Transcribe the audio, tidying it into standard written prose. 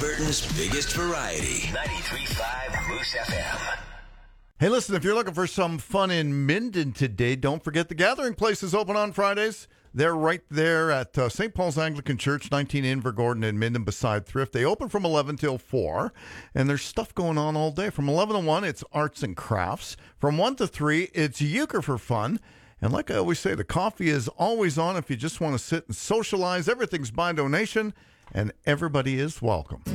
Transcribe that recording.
Alberta's biggest variety. 93.5 Moose FM. Hey, listen, if you're looking for some fun in Minden today, don't forget the Gathering Place is open on Fridays. They're right there at St. Paul's Anglican Church, 19 Invergordon in Minden beside Thrift. They open from 11 till 4, and there's stuff going on all day. From 11 to 1, it's arts and crafts. From 1 to 3, it's euchre for fun. And like I always say, the coffee is always on if you just want to sit and socialize. Everything's by donation, and everybody is welcome.